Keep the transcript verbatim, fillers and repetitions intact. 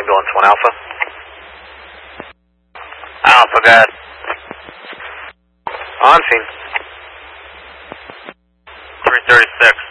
ambulance, one Alpha. Alpha, go ahead. On scene. three thirty-six.